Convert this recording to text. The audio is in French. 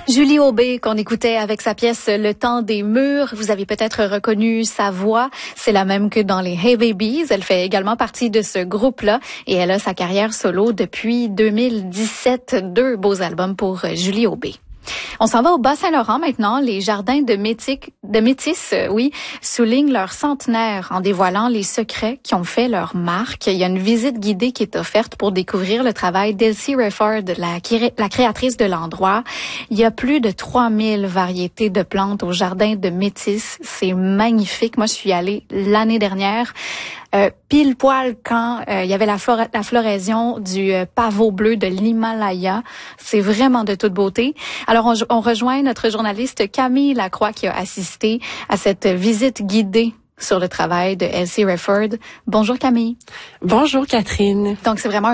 Julie Aubé, qu'on écoutait avec sa pièce Le temps des murs. Vous avez peut-être reconnu sa voix. C'est la même que dans les Hey Babies. Elle fait également partie de ce groupe-là et elle a sa carrière solo depuis 2017. 2 beaux albums pour Julie Aubé. On s'en va au Bas-Saint-Laurent maintenant. Les jardins de Métis, soulignent leur centenaire en dévoilant les secrets qui ont fait leur marque. Il y a une visite guidée qui est offerte pour découvrir le travail d'Elsie Rafford, la créatrice de l'endroit. Il y a plus de 3000 variétés de plantes au jardin de Métis. C'est magnifique. Moi, je suis allée l'année dernière. Pile poil quand il y avait la floraison du pavot bleu de l'Himalaya. C'est vraiment de toute beauté. Alors, on rejoint notre journaliste Camille Lacroix qui a assisté à cette visite guidée sur le travail de Elsie Rafford. Bonjour Camille. Bonjour Catherine. Donc, c'est vraiment